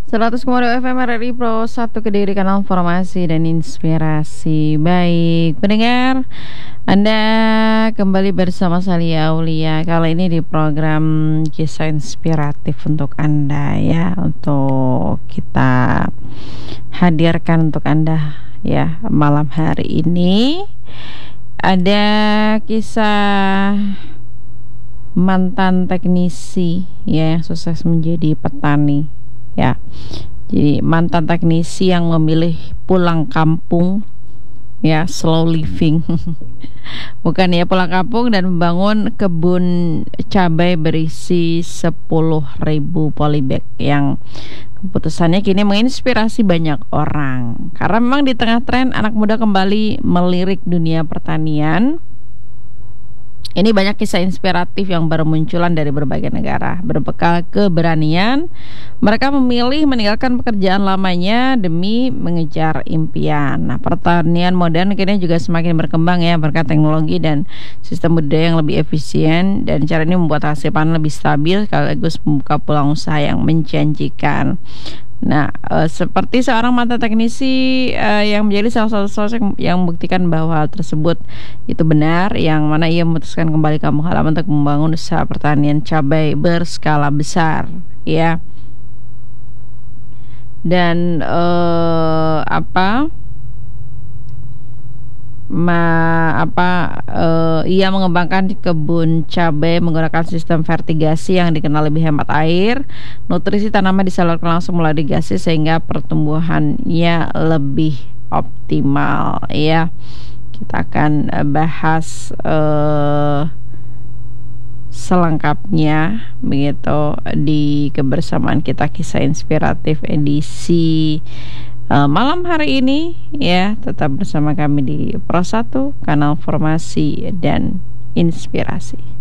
100,2 FM RRI Pro 1 Kediri, kanal informasi dan inspirasi. Baik, pendengar, Anda kembali bersama saya Aulia. Kali ini di program kisah inspiratif untuk Anda ya, untuk kita hadirkan untuk Anda ya malam hari ini. Ada kisah mantan teknisi ya yang sukses menjadi petani. Ya, jadi mantan teknisi yang memilih pulang kampung, ya slow living, bukan ya pulang kampung dan membangun kebun cabai berisi 10.000 polybag yang keputusannya kini menginspirasi banyak orang. Karena memang di tengah tren anak muda kembali melirik dunia pertanian, ini banyak kisah inspiratif yang bermunculan dari berbagai negara. Berbekal keberanian, mereka memilih meninggalkan pekerjaan lamanya demi mengejar impian. Nah, pertanian modern kini juga semakin berkembang ya berkat teknologi dan sistem budidaya yang lebih efisien, dan cara ini membuat hasil panen lebih stabil sekaligus membuka peluang usaha yang menjanjikan. Nah, seperti seorang mantan teknisi yang menjadi salah satu sosok yang membuktikan bahwa hal tersebut itu benar, yang mana ia memutuskan kembali ke kampung halaman untuk membangun usaha pertanian cabai berskala besar, ya. Dan ia mengembangkan kebun cabai menggunakan sistem vertigasi yang dikenal lebih hemat air. Nutrisi tanaman disalurkan langsung melalui irigasi sehingga pertumbuhannya lebih optimal ya. Kita akan bahas selengkapnya begitu di kebersamaan kita kisah inspiratif edisi malam hari ini ya. Tetap bersama kami di Pro 1, kanal formasi dan inspirasi.